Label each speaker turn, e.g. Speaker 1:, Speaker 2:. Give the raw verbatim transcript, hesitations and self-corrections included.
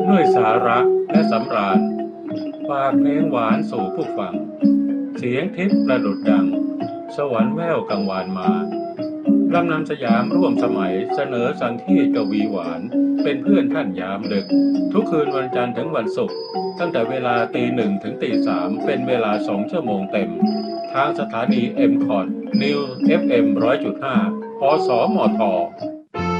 Speaker 1: ด้วยสาระและสำราญฝากเพลงหวานสู่ผู้ฟังเสียงทิพย์ประดุจดังสวรรค์แว่วกังวานมาลำนำสยามร่วมสมัยเสนอสันที่กวีหวานเป็นเพื่อนท่านยามดึกทุกคืนวันจันทร์ถึงวันศุกร์ตั้งแต่เวลาตีหนึ่งถึงตีสามเป็นเวลาสองชั่วโมงเต็มทางสถานี เอ็ม คอท New เอฟ เอ็ม หนึ่งร้อยจุดห้า อสมท